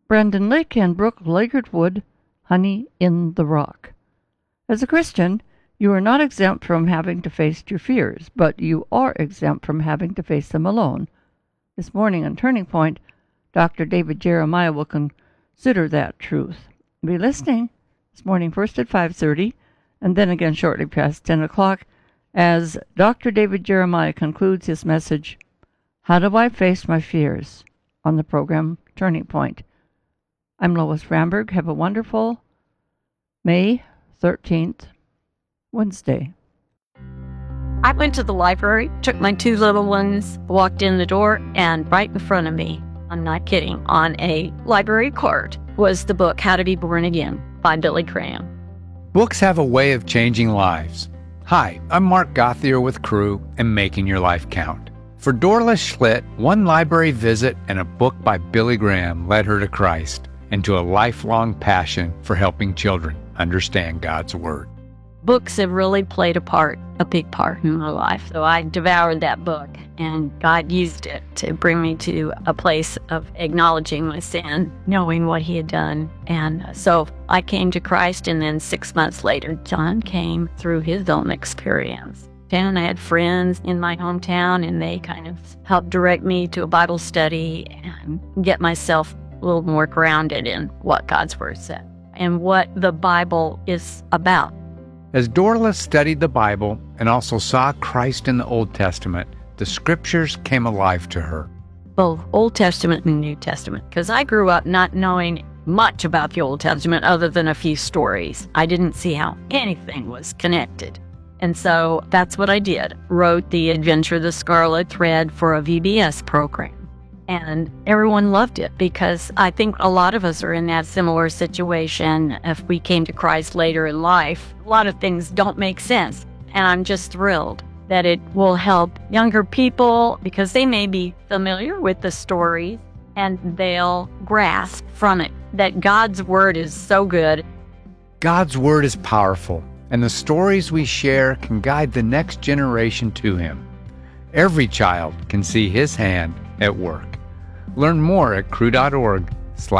Brandon Lake and Brooke Lagertwood, Honey in the Rock. As a Christian, you are not exempt from having to face your fears, but you are exempt from having to face them alone. This morning on Turning Point, Dr. David Jeremiah will consider that truth. Be listening this morning first at 5:30, and then again shortly past 10 o'clock, as Dr. David Jeremiah concludes his message, How Do I Face My Fears?, on the program Turning Point. I'm Lois Ramberg. Have a wonderful May 13th, Wednesday. I went to the library, took my two little ones, walked in the door, and right in front of me, I'm not kidding, on a library card was the book How to Be Born Again by Billy Graham. Books have a way of changing lives. Hi, I'm Mark Gothier with Crew and Making Your Life Count. For Dorla Schlitt, one library visit and a book by Billy Graham led her to Christ and to a lifelong passion for helping children understand God's Word. Books have really played a big part in my life. So I devoured that book, and God used it to bring me to a place of acknowledging my sin, knowing what He had done. And so I came to Christ, and then 6 months later, John came through his own experience. And I had friends in my hometown, and they kind of helped direct me to a Bible study and get myself a little more grounded in what God's Word said and what the Bible is about. As Dorla studied the Bible and also saw Christ in the Old Testament, the Scriptures came alive to her. Both Old Testament and New Testament, because I grew up not knowing much about the Old Testament other than a few stories. I didn't see how anything was connected. And so that's what I did. Wrote The Adventure of the Scarlet Thread for a VBS program. And everyone loved it because I think a lot of us are in that similar situation. If we came to Christ later in life, a lot of things don't make sense. And I'm just thrilled that it will help younger people because they may be familiar with the story and they'll grasp from it that God's Word is so good. God's Word is powerful, and the stories we share can guide the next generation to Him. Every child can see His hand at work. Learn more at crew.org/life.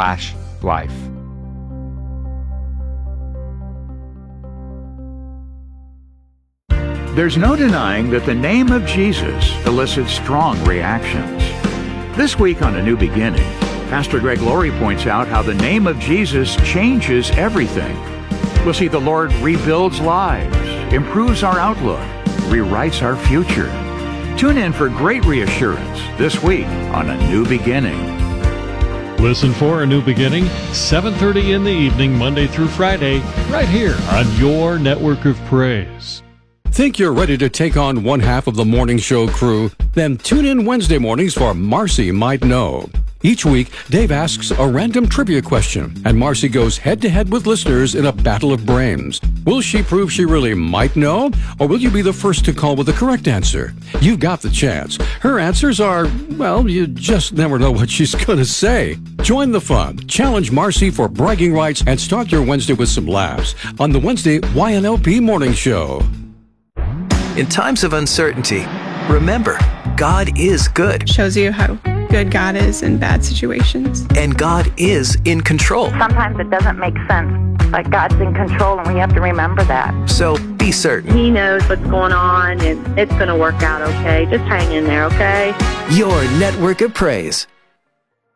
There's no denying that the name of Jesus elicits strong reactions. This week on A New Beginning, Pastor Greg Laurie points out how the name of Jesus changes everything. We'll see the Lord rebuilds lives, improves our outlook, rewrites our future. Tune in for great reassurance this week on A New Beginning. Listen for A New Beginning, 7:30 in the evening, Monday through Friday, right here on your network of praise. Think you're ready to take on one half of the morning show crew? Then tune in Wednesday mornings for Marcy Might Know. Each week, Dave asks a random trivia question, and Marcy goes head-to-head with listeners in a battle of brains. Will she prove she really might know, or will you be the first to call with the correct answer? You've got the chance. Her answers are, well, you just never know what she's going to say. Join the fun, challenge Marcy for bragging rights, and start your Wednesday with some laughs on the Wednesday YNLP Morning Show. In times of uncertainty, remember, God is good. Shows you how good God is in bad situations. And God is in control. Sometimes it doesn't make sense, but God's in control and we have to remember that. So be certain. He knows what's going on and it's going to work out okay. Just hang in there, okay? Your network of praise.